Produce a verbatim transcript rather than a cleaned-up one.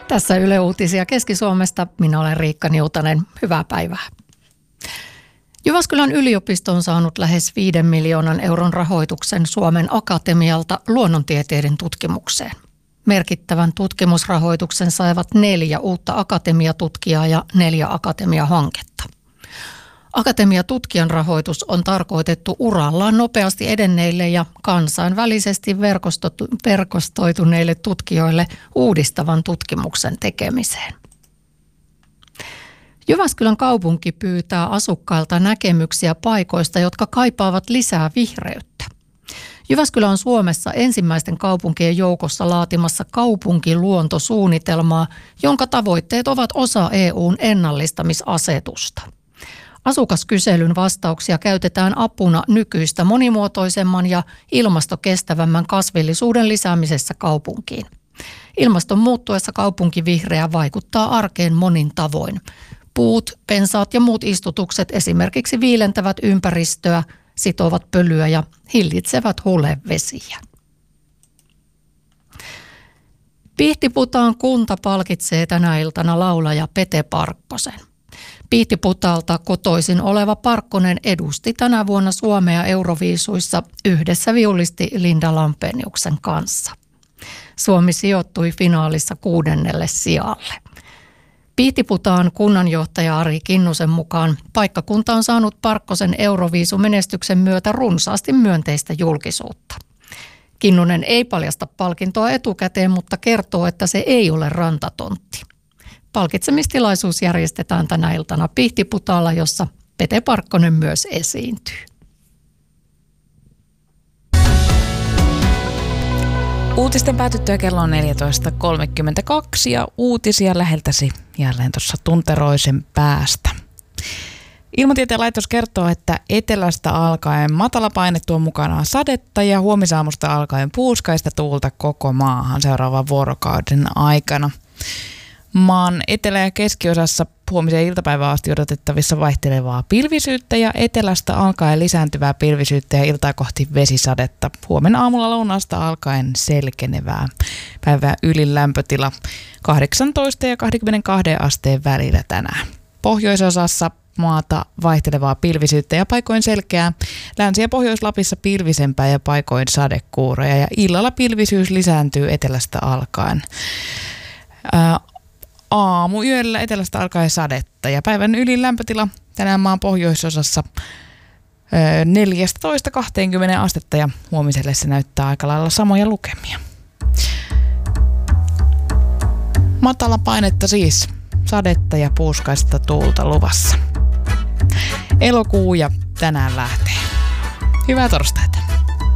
Tässä Yle Uutisia Keski-Suomesta. Minä olen Riikka Niutanen. Hyvää päivää. Jyväskylän yliopisto on saanut lähes viiden miljoonan euron rahoituksen Suomen Akatemialta luonnontieteiden tutkimukseen. Merkittävän tutkimusrahoituksen saivat neljä uutta akatemiatutkijaa ja neljä akatemiahanketta. Akatemiatutkijan rahoitus on tarkoitettu urallaan nopeasti edenneille ja kansainvälisesti verkostoituneille tutkijoille uudistavan tutkimuksen tekemiseen. Jyväskylän kaupunki pyytää asukkailta näkemyksiä paikoista, jotka kaipaavat lisää vihreyttä. Jyväskylä on Suomessa ensimmäisten kaupunkien joukossa laatimassa kaupunkiluontosuunnitelmaa, jonka tavoitteet ovat osa E U:n ennallistamisasetusta. Asukaskyselyn vastauksia käytetään apuna nykyistä monimuotoisemman ja ilmastokestävämmän kasvillisuuden lisäämisessä kaupunkiin. Ilmaston muuttuessa kaupunki vihreä vaikuttaa arkeen monin tavoin. Puut, pensaat ja muut istutukset esimerkiksi viilentävät ympäristöä, sitovat pölyä ja hillitsevät hulevesiä. Pihtiputaan kunta palkitsee tänä iltana laulaja Pete Parkkosen. Pihtiputaalta kotoisin oleva Parkkonen edusti tänä vuonna Suomea Euroviisuissa yhdessä viulisti Linda Lampeniuksen kanssa. Suomi sijoittui finaalissa kuudennelle sijalle. Pihtiputaan kunnanjohtaja Ari Kinnusen mukaan paikkakunta on saanut Parkkosen Euroviisumenestyksen myötä runsaasti myönteistä julkisuutta. Kinnunen ei paljasta palkintoa etukäteen, mutta kertoo, että se ei ole rantatontti. Palkitsemistilaisuus järjestetään tänä iltana Pihtiputaalla, jossa Pete Parkkonen myös esiintyy. Uutisten päätyttyä kello on neljätoista kolmekymmentäkaksi ja uutisia läheltäsi jälleen tuossa tunteroisen päästä. Ilmatieteen laitos kertoo, että etelästä alkaen matala paine tuo mukanaan sadetta ja huomisaamusta alkaen puuskaista tuulta koko maahan seuraavan vuorokauden aikana. Maan etelä- ja keskiosassa huomisen iltapäivään asti odotettavissa vaihtelevaa pilvisyyttä ja etelästä alkaen lisääntyvää pilvisyyttä ja iltaa kohti vesisadetta. Huomenna aamulla lounaasta alkaen selkenevää. Päivän ylin lämpötila kahdeksantoista ja kaksikymmentäkaksi asteen välillä tänään. Pohjoisosassa maata vaihtelevaa pilvisyyttä ja paikoin selkeää. Länsi- ja Pohjois-Lapissa pilvisempää ja paikoin sadekuuroja ja illalla pilvisyys lisääntyy etelästä alkaen. Ää, Aamuyöllä etelästä alkaen sadetta ja päivän ylin lämpötila tänään maan pohjoisosassa neljätoista kaksikymmentä astetta ja huomiselle se näyttää aika lailla samoja lukemia. Matala painetta siis, sadetta ja puuskaista tuulta luvassa. Elokuu ja tänään lähtee. Hyvää torstaita.